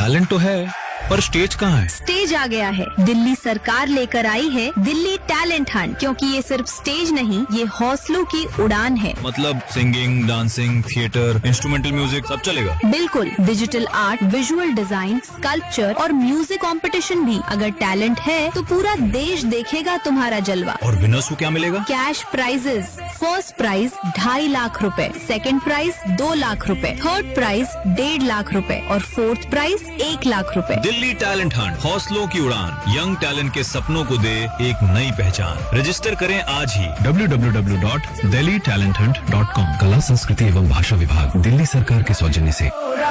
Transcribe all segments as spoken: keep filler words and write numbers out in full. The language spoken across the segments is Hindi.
टैलेंट तो है, पर स्टेज कहाँ है? स्टेज आ गया है। दिल्ली सरकार लेकर आई है दिल्ली टैलेंट हंट, क्योंकि ये सिर्फ स्टेज नहीं, ये हौसलों की उड़ान है। मतलब singing, dancing, theatre, instrumental music सब चलेगा? बिल्कुल, digital art, visual design, sculpture और म्यूजिक कंपटीशन भी। अगर टैलेंट है तो पूरा देश देखेगा तुम्हारा जलवा। और विनर्स को क्या मिलेगा? Cash prices. फर्स्ट प्राइज ढाई लाख रुपए, सेकंड प्राइज दो लाख रुपए, थर्ड प्राइज डेढ़ लाख रुपए और फोर्थ प्राइज एक लाख रुपए। दिल्ली टैलेंट हंट, हौसलों की उड़ान, यंग टैलेंट के सपनों को दे एक नई पहचान। रजिस्टर करें आज ही W W W dot Delhi talent Hunt dot com. कला, संस्कृति एवं भाषा विभाग, दिल्ली सरकार के सौजन्य से।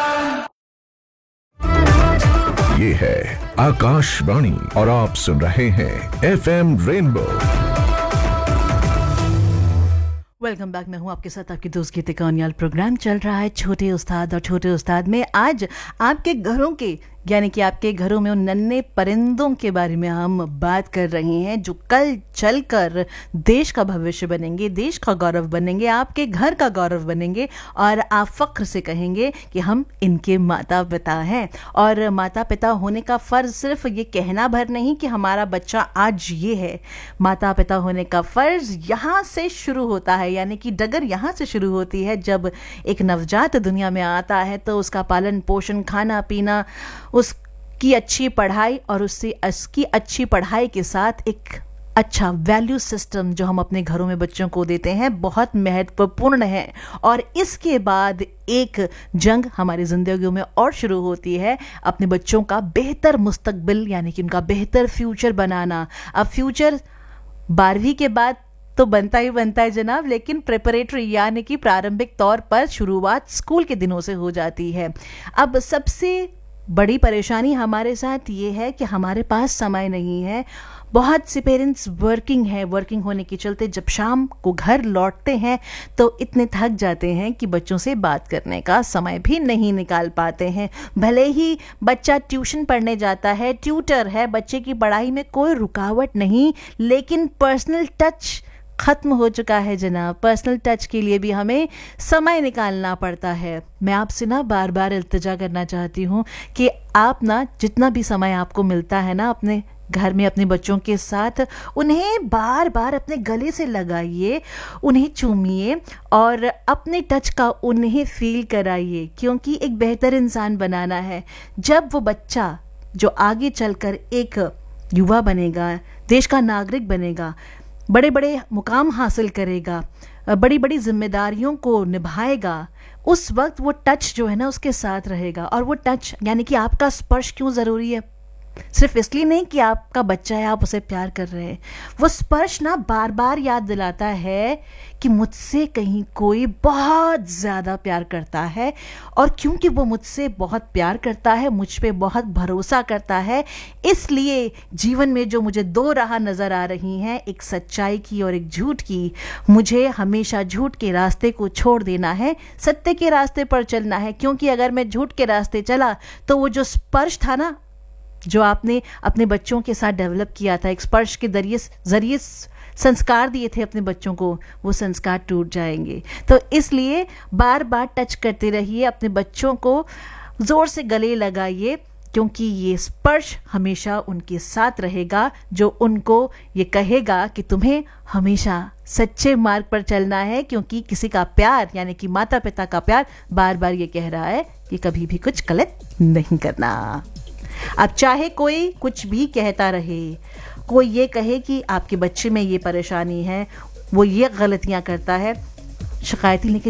ये है आकाशवाणी और आप सुन रहे हैं F M rainbow. Welcome back. मैं हूं आपके साथ आपकी दोस्त गीति कौनियाल। प्रोग्राम चल रहा है छोटे उस्ताद, और छोटे उस्ताद में आज आपके घरों के यानी कि आपके घरों में उन नन्हे परिंदों के बारे में हम बात कर रहे हैं जो कल चलकर देश का भविष्य बनेंगे, देश का गौरव बनेंगे, आपके घर का गौरव बनेंगे और आप फख्र से कहेंगे कि हम इनके माता पिता हैं। और माता पिता होने का फ़र्ज़ सिर्फ ये कहना भर नहीं कि हमारा बच्चा आज ये है। माता पिता होने का फ़र्ज़ यहाँ से शुरू होता है, यानी कि डगर यहाँ से शुरू होती है। जब एक नवजात दुनिया में आता है तो उसका पालन पोषण, खाना पीना, उसकी अच्छी पढ़ाई और उससे उसकी अच्छी पढ़ाई के साथ एक अच्छा वैल्यू सिस्टम जो हम अपने घरों में बच्चों को देते हैं बहुत महत्वपूर्ण है। और इसके बाद एक जंग हमारी ज़िंदगियों में और शुरू होती है, अपने बच्चों का बेहतर मुस्तकबिल यानी कि उनका बेहतर फ्यूचर बनाना। अब फ्यूचर बारहवीं के बाद तो बनता ही बनता है जनाब, लेकिन प्रिपरेटरी यानी कि प्रारंभिक तौर पर शुरुआत स्कूल के दिनों से हो जाती है। अब सबसे बड़ी परेशानी हमारे साथ ये है कि हमारे पास समय नहीं है। बहुत से पेरेंट्स वर्किंग है, वर्किंग होने के चलते जब शाम को घर लौटते हैं तो इतने थक जाते हैं कि बच्चों से बात करने का समय भी नहीं निकाल पाते हैं। भले ही बच्चा ट्यूशन पढ़ने जाता है, ट्यूटर है, बच्चे की पढ़ाई में कोई रुकावट नहीं, लेकिन पर्सनल टच ख़त्म हो चुका है जनाब। पर्सनल टच के लिए भी हमें समय निकालना पड़ता है। मैं आपसे ना बार बार इल्तिजा करना चाहती हूँ कि आप ना जितना भी समय आपको मिलता है ना अपने घर में अपने बच्चों के साथ, उन्हें बार बार अपने गले से लगाइए, उन्हें चूमिए और अपने टच का उन्हें फील कराइए, क्योंकि एक बेहतर इंसान बनाना है। जब वो बच्चा जो आगे चलकर एक युवा बनेगा, देश का नागरिक बनेगा, बड़े बड़े मुकाम हासिल करेगा, बड़ी बड़ी जिम्मेदारियों को निभाएगा, उस वक्त वो टच जो है ना उसके साथ रहेगा। और वो टच यानी कि आपका स्पर्श क्यों ज़रूरी है? सिर्फ इसलिए नहीं कि आपका बच्चा है, आप उसे प्यार कर रहे हैं। वो स्पर्श ना बार बार याद दिलाता है कि मुझसे कहीं कोई बहुत ज़्यादा प्यार करता है, और क्योंकि वो मुझसे बहुत प्यार करता है, मुझ पे बहुत भरोसा करता है, इसलिए जीवन में जो मुझे दो राह नज़र आ रही हैं, एक सच्चाई की और एक झूठ की, मुझे हमेशा झूठ के रास्ते को छोड़ देना है, सत्य के रास्ते पर चलना है। क्योंकि अगर मैं झूठ के रास्ते चला तो वो जो स्पर्श था ना जो आपने अपने बच्चों के साथ डेवलप किया था, एक स्पर्श के जरिए जरिए संस्कार दिए थे अपने बच्चों को, वो संस्कार टूट जाएंगे। तो इसलिए बार बार टच करते रहिए, अपने बच्चों को ज़ोर से गले लगाइए, क्योंकि ये स्पर्श हमेशा उनके साथ रहेगा, जो उनको ये कहेगा कि तुम्हें हमेशा सच्चे मार्ग पर चलना है। क्योंकि किसी का प्यार यानी कि माता पिता का प्यार बार बार ये कह रहा है कि कभी भी कुछ गलत नहीं करना। अब चाहे कोई कुछ भी कहता रहे, कोई ये कहे कि आपके बच्चे में ये परेशानी है, वो ये गलतियां करता है, शिकायतें लेके